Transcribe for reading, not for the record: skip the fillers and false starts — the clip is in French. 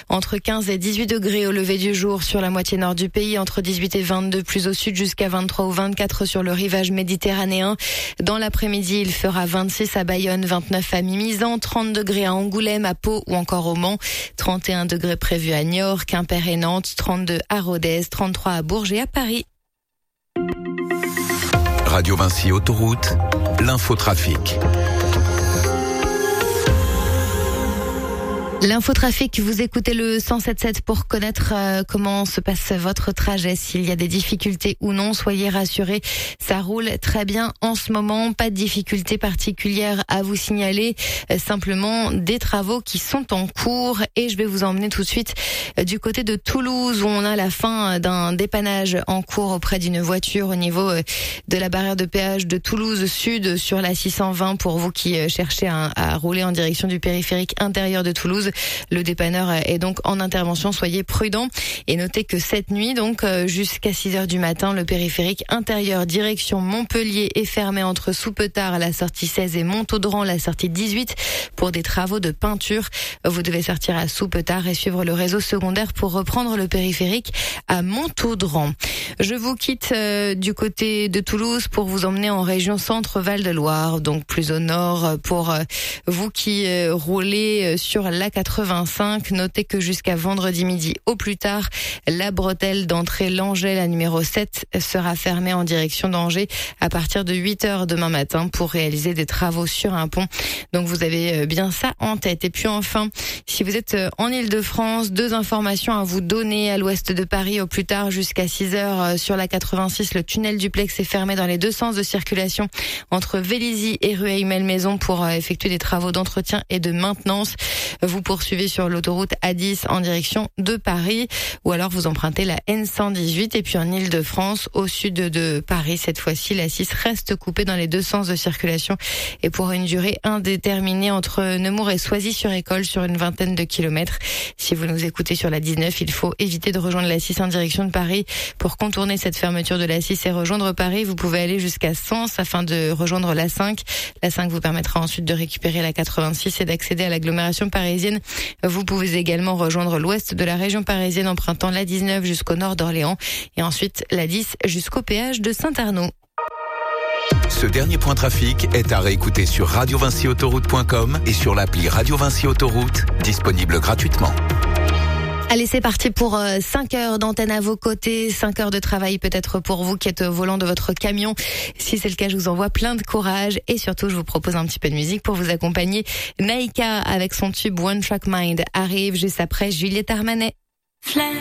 Entre 15 et 18 degrés au lever du jour sur la moitié nord du pays, entre 18 et 22 plus au sud jusqu'à 23 ou 24 sur le rivage méditerranéen. Dans l'après-midi, il fera 26 à Bayonne, 29 à Mimizan, 30 degrés à Angoulême, à Pau ou encore au Mans, 31 degrés prévus à Niort, Quimper et Nantes, 32 à Rodez, 33 à Bourges et à Paris. Radio Vinci Autoroute, l'infotrafic. L'infotrafic, vous écoutez le 107.7 pour connaître comment se passe votre trajet. S'il y a des difficultés ou non, soyez rassurés, ça roule très bien en ce moment. Pas de difficultés particulières à vous signaler, simplement des travaux qui sont en cours. Et je vais vous emmener tout de suite du côté de Toulouse où on a la fin d'un dépannage en cours auprès d'une voiture au niveau de la barrière de péage de Toulouse Sud sur la 620 pour vous qui cherchez à rouler en direction du périphérique intérieur de Toulouse. Le dépanneur est donc en intervention, soyez prudents et notez que cette nuit, donc jusqu'à 6h du matin, le périphérique intérieur direction Montpellier est fermé entre Soupetard, la sortie 16 et Montaudran, la sortie 18 pour des travaux de peinture. Vous devez sortir à Soupetard et suivre le réseau secondaire pour reprendre le périphérique à Montaudran. Je vous quitte du côté de Toulouse pour vous emmener en région centre Val-de-Loire, donc plus au nord pour vous qui roulez sur la 85. Notez que jusqu'à vendredi midi au plus tard, la bretelle d'entrée Langeais, la numéro 7, sera fermée en direction d'Angers à partir de 8h demain matin pour réaliser des travaux sur un pont. Donc vous avez bien ça en tête. Et puis enfin, si vous êtes en Île-de-France, 2 informations à vous donner. À l'ouest de Paris au plus tard jusqu'à 6h sur la 86, le tunnel duplex est fermé dans les deux sens de circulation entre Vélizy et Rueil-Malmaison pour effectuer des travaux d'entretien et de maintenance. Vous poursuivez sur l'autoroute A10 en direction de Paris ou alors vous empruntez la N118 et puis en Île-de-France au sud de Paris cette fois-ci la 6 reste coupée dans les deux sens de circulation et pour une durée indéterminée entre Nemours et Soisy-sur-École sur une vingtaine de kilomètres. Si vous nous écoutez sur la 19, il faut éviter de rejoindre la 6 en direction de Paris. Pour contourner cette fermeture de la 6 et rejoindre Paris, vous pouvez aller jusqu'à Sens afin de rejoindre la 5. La 5 vous permettra ensuite de récupérer la 86 et d'accéder à l'agglomération parisienne. Vous pouvez également rejoindre l'ouest de la région parisienne empruntant la 19 jusqu'au nord d'Orléans et ensuite la 10 jusqu'au péage de Saint-Arnaud. Ce dernier point trafic est à réécouter sur radiovinciautoroute.com et sur l'appli Radio Vinci Autoroute, disponible gratuitement. Allez, c'est parti pour 5 heures d'antenne à vos côtés, 5 heures de travail peut-être pour vous qui êtes au volant de votre camion. Si c'est le cas, je vous envoie plein de courage et surtout, je vous propose un petit peu de musique pour vous accompagner. Naïka avec son tube One Track Mind arrive juste après Juliette Armanet.